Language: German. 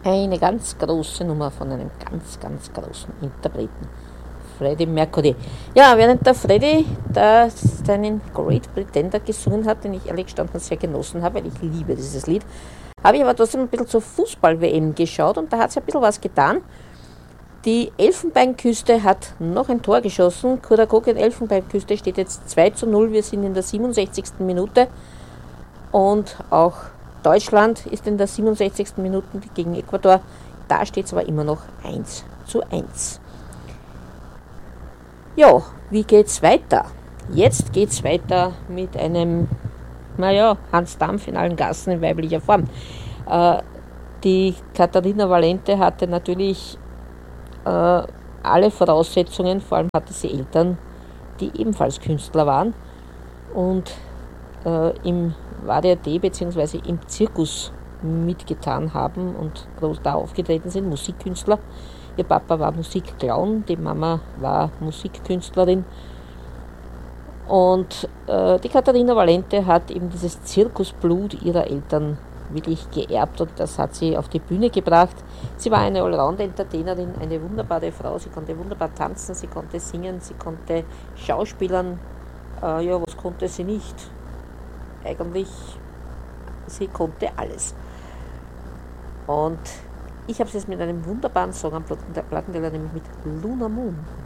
Eine ganz große Nummer von einem ganz, ganz großen Interpreten, Freddie Mercury. Ja, während der Freddie da seinen Great Pretender gesungen hat, den ich ehrlich gestanden sehr genossen habe, weil ich liebe dieses Lied, habe ich aber trotzdem ein bisschen zur Fußball-WM geschaut und da hat sich ein bisschen was getan. Die Elfenbeinküste hat noch ein Tor geschossen. Kurakoke Elfenbeinküste steht jetzt 2:0. Wir sind in der 67. Minute. Und auch Deutschland ist in der 67. Minute gegen Ecuador. Da steht es aber immer noch 1:1. Ja, wie geht's weiter? Jetzt geht's weiter mit einem, Hans Dampf in allen Gassen in weiblicher Form. Die Katharina Valente hatte natürlich alle Voraussetzungen, vor allem hatte sie Eltern, die ebenfalls Künstler waren und im Varieté bzw. im Zirkus mitgetan haben und groß da aufgetreten sind, Musikkünstler. Ihr Papa war Musikclown, die Mama war Musikkünstlerin und die Katharina Valente hat eben dieses Zirkusblut ihrer Eltern wirklich geerbt und das hat sie auf die Bühne gebracht. Sie war eine Allround-Entertainerin, eine wunderbare Frau, sie konnte wunderbar tanzen, sie konnte singen, sie konnte schauspielern, was konnte sie nicht? Eigentlich, sie konnte alles. Und ich habe es jetzt mit einem wunderbaren Song am Plattenteller, nämlich mit Luna Moon.